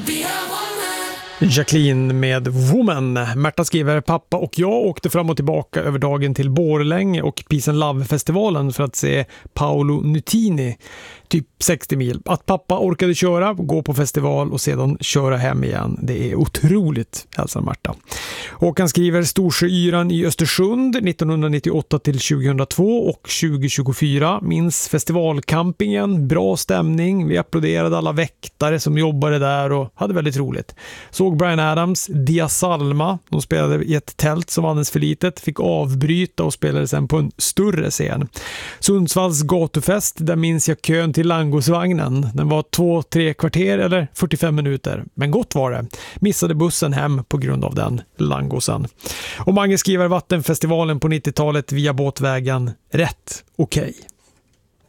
Jacqueline med Woman. Märta skriver: pappa och jag åkte fram och tillbaka över dagen till Borlänge och Peace and Love-festivalen för att se Paolo Nutini, typ 60 mil. Att pappa orkade köra, gå på festival och sedan köra hem igen. Det är otroligt, hälsar Märta. Och han skriver: Storsjöyran i Östersund 1998 till 2002 och 2024. Minns festivalcampingen, bra stämning. Vi applåderade alla väktare som jobbade där och hade väldigt roligt. Såg Bryan Adams, Dia Salma. De spelade i ett tält som var alldeles för litet. Fick avbryta och spelade sen på en större scen. Sundsvalls gatufest, där minns jag kön till Langosvagnen. Den var 2-3 kvarter eller 45 minuter. Men gott var det. Missade bussen hem på grund av den langosen. Och Mange skriver: Vattenfestivalen på 90-talet via båtvägen. Rätt okej.